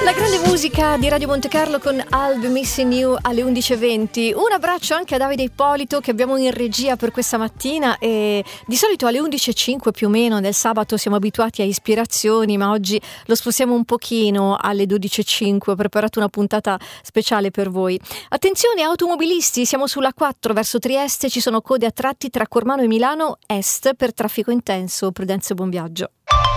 La grande musica di Radio Monte Carlo con I'll Be Missing You alle 11:20. Un abbraccio anche a Davide Ippolito che abbiamo in regia per questa mattina, e di solito alle 11:05 più o meno del sabato siamo abituati a ispirazioni, ma oggi lo spostiamo un pochino alle 12:05. Ho preparato una puntata speciale per voi. Attenzione automobilisti, siamo sulla 4 verso Trieste, ci sono code a tratti tra Cormano e Milano Est per traffico intenso. Prudenza e buon viaggio.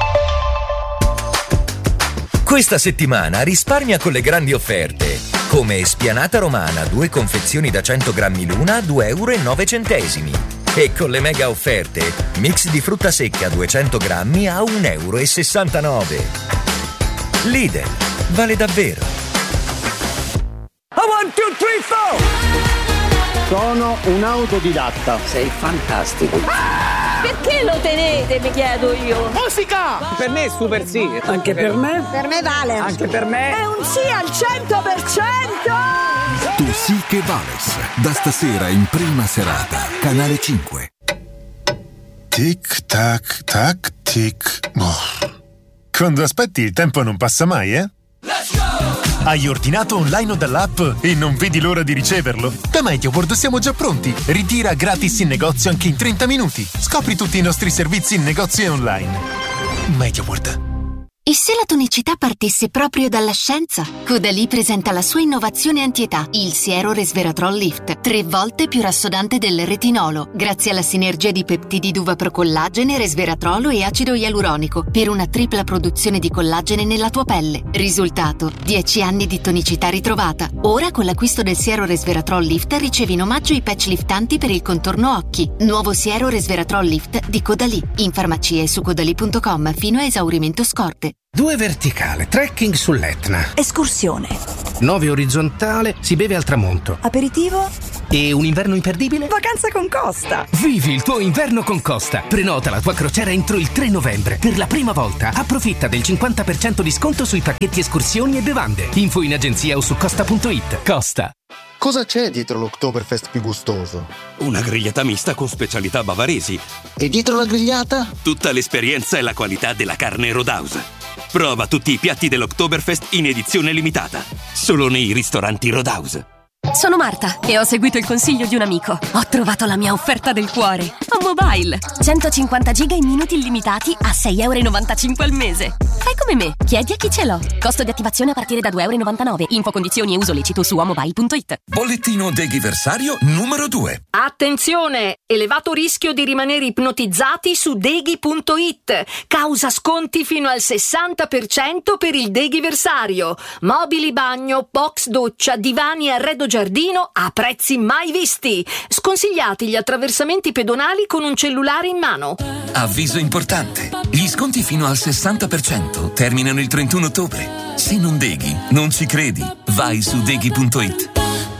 Questa settimana risparmia con le grandi offerte. Come spianata romana, 2 confezioni da 100 grammi l'una, €2,09. E con le mega offerte, mix di frutta secca 200 grammi a €1,69. Lidl, vale davvero. 1, 2, 3, 4! Sono un autodidatta. Sei fantastico. Perché lo tenete, mi chiedo io? Musica! Per me è super sì. Anche per me? Per me vale. Anche per me. È un sì al 100%! Tu sì che vales. Da stasera in prima serata, Canale 5. Tic tac tac tic. Quando aspetti il tempo non passa mai, eh? Let's go! Hai ordinato online o dall'app e non vedi l'ora di riceverlo? Da MediaWorld siamo già pronti. Ritira gratis in negozio anche in 30 minuti. Scopri tutti i nostri servizi in negozio e online. MediaWorld. E se la tonicità partisse proprio dalla scienza? Caudalie presenta la sua innovazione antietà, il siero resveratrol lift, 3 volte più rassodante del retinolo, grazie alla sinergia di peptidi d'uva procollagene, resveratrolo e acido ialuronico, per una tripla produzione di collagene nella tua pelle. Risultato: 10 anni di tonicità ritrovata. Ora con l'acquisto del siero resveratrol lift ricevi in omaggio i patch liftanti per il contorno occhi. Nuovo siero resveratrol lift di Caudalie, in farmacia e su caudalie.com fino a esaurimento scorte. 2 verticale, trekking sull'Etna. Escursione. 9 orizzontale, si beve al tramonto. Aperitivo. E un inverno imperdibile? Vacanza con Costa. Vivi il tuo inverno con Costa. Prenota la tua crociera entro il 3 novembre. Per la prima volta approfitta del 50% di sconto sui pacchetti escursioni e bevande. Info in agenzia o su costa.it. Costa. Cosa c'è dietro l'Oktoberfest più gustoso? Una grigliata mista con specialità bavaresi. E dietro la grigliata? Tutta l'esperienza e la qualità della carne Roadhouse. Prova tutti i piatti dell'Oktoberfest in edizione limitata. Solo nei ristoranti Roadhouse. Sono Marta e ho seguito il consiglio di un amico. Ho trovato la mia offerta del cuore. A Mobile. 150 giga in minuti illimitati a €6,95 al mese. Fai come me. Chiedi a chi ce l'ho. Costo di attivazione a partire da €2,99. Info, condizioni e uso lecito su amobile.it. Bollettino deghiversario numero 2. Attenzione! Elevato rischio di rimanere ipnotizzati su deghi.it. Causa sconti fino al 60% per il deghiversario. Mobili bagno, box doccia, divani e arredo giardino a prezzi mai visti. Sconsigliati gli attraversamenti pedonali con un cellulare in mano. Avviso importante. Gli sconti fino al 60% terminano il 31 ottobre. Se non deghi, non ci credi. Vai su deghi.it.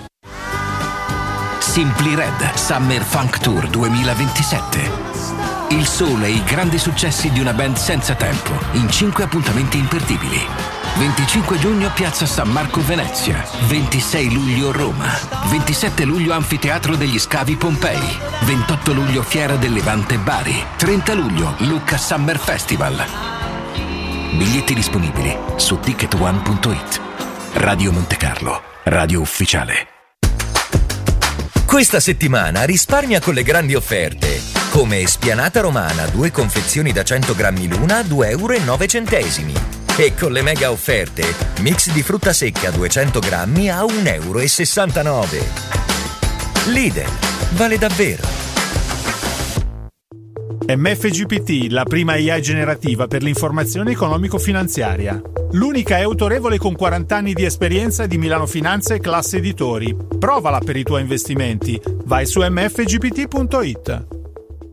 Simply Red Summer Funk Tour 2027. Il sole e i grandi successi di una band senza tempo in 5 appuntamenti imperdibili. 25 giugno Piazza San Marco Venezia, 26 luglio Roma, 27 luglio Anfiteatro degli Scavi Pompei, 28 luglio Fiera del Levante Bari, 30 luglio Lucca Summer Festival. Biglietti disponibili su ticketone.it. Radio Monte Carlo, radio ufficiale. Questa settimana risparmia con le grandi offerte. Come spianata romana, 2 confezioni da 100 grammi l'una, €2,09. E con le mega offerte, mix di frutta secca 200 grammi a €1,69. Lidl, vale davvero. MFGPT, la prima AI generativa per l'informazione economico-finanziaria. L'unica è autorevole con 40 anni di esperienza di Milano Finanza e Classe Editori. Provala per i tuoi investimenti. Vai su mfgpt.it.